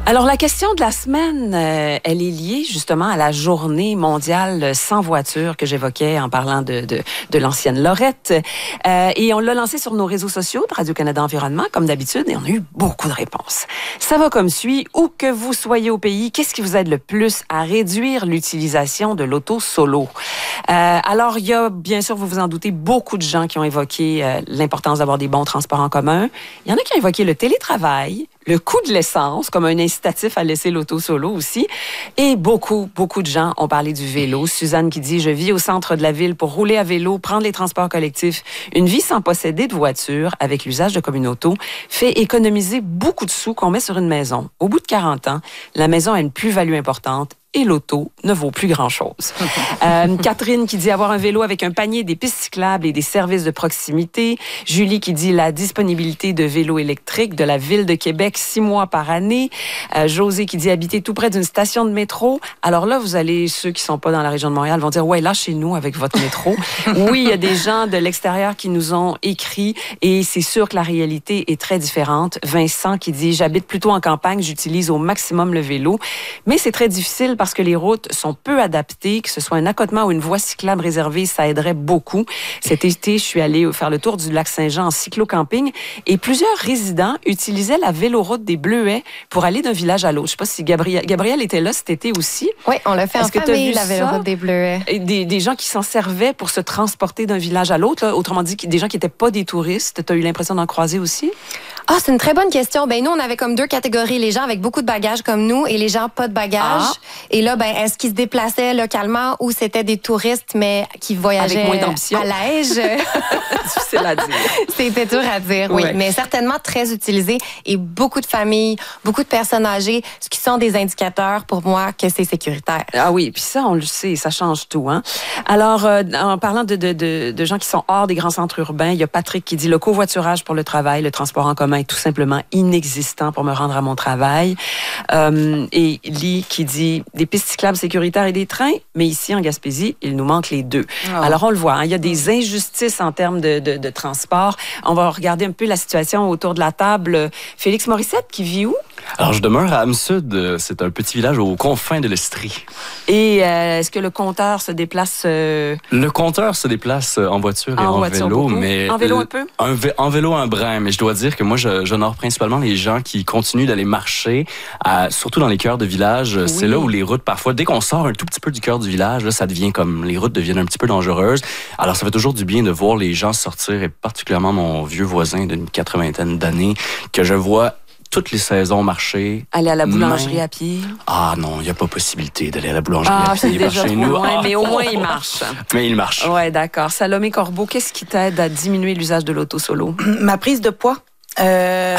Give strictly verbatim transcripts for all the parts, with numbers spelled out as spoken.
Alors, la question de la semaine, euh, elle est liée justement à la journée mondiale sans voiture que j'évoquais en parlant de, de, de l'ancienne Lorette. Euh, et on l'a lancé sur nos réseaux sociaux de Radio-Canada Environnement, comme d'habitude, et on a eu beaucoup de réponses. Ça va comme suit. Où que vous soyez au pays, qu'est-ce qui vous aide le plus à réduire l'utilisation de l'auto solo? Euh, alors, il y a, bien sûr, vous vous en doutez, beaucoup de gens qui ont évoqué euh, l'importance d'avoir des bons transports en commun. Il y en a qui ont évoqué le télétravail, le coût de l'essence comme un incitatif à laisser l'auto solo aussi. Et beaucoup, beaucoup de gens ont parlé du vélo. Suzanne qui dit « Je vis au centre de la ville pour rouler à vélo, prendre les transports collectifs. Une vie sans posséder de voiture avec l'usage de communauto fait économiser beaucoup de sous qu'on met sur une maison. Au bout de quarante ans, la maison a une plus-value importante et l'auto ne vaut plus grand-chose. euh, Catherine qui dit avoir un vélo avec un panier, des pistes cyclables et des services de proximité. Julie qui dit la disponibilité de vélos électriques de la Ville de Québec, six mois par année. Euh, José qui dit habiter tout près d'une station de métro. Alors là, vous allez, ceux qui sont pas dans la région de Montréal vont dire, ouais, lâchez-nous avec votre métro. Oui, il y a des gens de l'extérieur qui nous ont écrit et c'est sûr que la réalité est très différente. Vincent qui dit, j'habite plutôt en campagne, j'utilise au maximum le vélo, mais c'est très difficile parce que les routes sont peu adaptées, que ce soit un accotement ou une voie cyclable réservée, ça aiderait beaucoup. Cet été, je suis allée faire le tour du lac Saint-Jean en cyclo-camping et plusieurs résidents utilisaient la véloroute des Bleuets pour aller d'un village à l'autre. Je ne sais pas si Gabriel, Gabriel était là cet été aussi. Oui, on l'a fait en famille, la véloroute des Bleuets. Des, des gens qui s'en servaient pour se transporter d'un village à l'autre, là. Autrement dit, des gens qui n'étaient pas des touristes. Tu as eu l'impression d'en croiser aussi? Ah, c'est une très bonne question. Ben nous, on avait comme deux catégories, les gens avec beaucoup de bagages comme nous et les gens pas de bagages. Ah. Et là, ben est-ce qu'ils se déplaçaient localement ou c'était des touristes mais qui voyageaient avec moins d'ambition à l'âge? Difficile à dire. C'était dur à dire, oui, ouais. Mais certainement très utilisé et beaucoup de familles, beaucoup de personnes âgées, ce qui sont des indicateurs pour moi que c'est sécuritaire. Ah oui, puis ça, on le sait, ça change tout, hein. Alors, euh, en parlant de, de, de, de gens qui sont hors des grands centres urbains, il y a Patrick qui dit le covoiturage pour le travail, le transport en commun est tout simplement inexistant pour me rendre à mon travail. Euh, et Lee qui dit des pistes cyclables sécuritaires et des trains, mais ici en Gaspésie, il nous manque les deux. Oh. Alors on le voit, hein, il y a des injustices en termes de, de, de transport. On va regarder un peu la situation autour de la table. Félix Morissette qui vit où? Alors, je demeure à Âme-Sud. C'est un petit village aux confins de l'Estrie. Et euh, est-ce que le compteur se déplace... Euh... Le compteur se déplace en voiture et en, en voiture vélo. Beaucoup. Mais en vélo un peu? Un vé- en vélo un brin. Mais je dois dire que moi, je, j'honore principalement les gens qui continuent d'aller marcher, à, surtout dans les cœurs de village. Oui. C'est là où les routes, parfois, dès qu'on sort un tout petit peu du cœur du village, là, ça devient comme... Les routes deviennent un petit peu dangereuses. Alors, ça fait toujours du bien de voir les gens sortir, et particulièrement mon vieux voisin d'une quatre-vingtaine d'années, que je vois toutes les saisons marcher. Aller à la boulangerie mais... à pied? Ah non, il n'y a pas possibilité d'aller à la boulangerie ah, à pied par chez nous. Loin, ah, mais au moins, il marche. Mais il marche. Oui, d'accord. Salomé Corbeau, qu'est-ce qui t'aide à diminuer l'usage de l'auto solo? Ma prise de poids. Euh...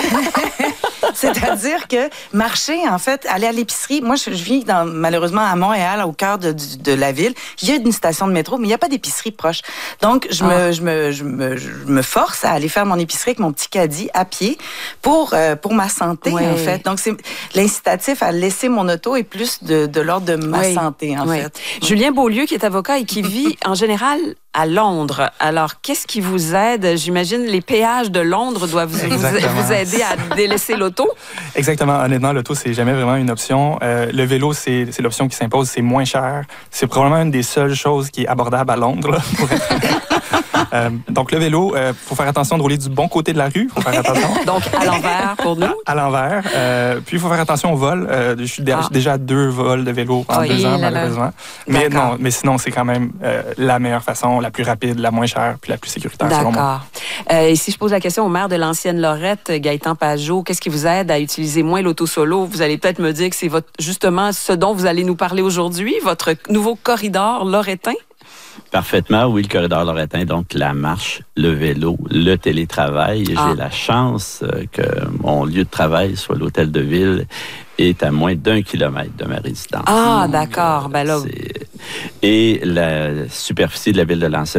C'est-à-dire que marcher, en fait, aller à l'épicerie, moi, je, je vis dans, malheureusement à Montréal, au cœur de, de, de la ville. Il y a une station de métro, mais il n'y a pas d'épicerie proche. Donc, je, ah. me, je, me, je, me, je me force à aller faire mon épicerie avec mon petit caddie à pied pour, euh, pour ma santé, ouais. en fait. Donc, c'est l'incitatif à laisser mon auto est plus de, de l'ordre de ma ouais. santé, en ouais. fait. Julien Beaulieu, qui est avocat et qui vit, en général, à Londres. Alors, qu'est-ce qui vous aide? J'imagine les péages de Londres doivent vous, vous aider à délaisser l'auto? Exactement. Honnêtement, l'auto, c'est jamais vraiment une option. Euh, le vélo, c'est, c'est l'option qui s'impose. C'est moins cher. C'est probablement une des seules choses qui est abordable à Londres, là, pour être Euh, donc, le vélo, il euh, faut faire attention de rouler du bon côté de la rue. Faut faire attention. Donc, à l'envers pour nous? À, à l'envers. Euh, puis, il faut faire attention au vol. Euh, je suis ah. déjà à deux vols de vélo en oui, deux ans, là, malheureusement. Là. Mais, non, mais sinon, c'est quand même euh, la meilleure façon, la plus rapide, la moins chère, puis la plus sécuritaire, selon moi. D'accord. Euh, et si je pose la question au maire de l'ancienne Lorette, Gaëtan Pajot, qu'est-ce qui vous aide à utiliser moins l'auto solo? Vous allez peut-être me dire que c'est votre, justement ce dont vous allez nous parler aujourd'hui, votre nouveau corridor loretain? Parfaitement, oui, le corridor loretain, donc la marche, le vélo, le télétravail. Ah. J'ai la chance que mon lieu de travail soit l'hôtel de ville est à moins d'un kilomètre de ma résidence. Ah, donc, d'accord. Ben là... C'est... Et la superficie de la ville de l'ancienne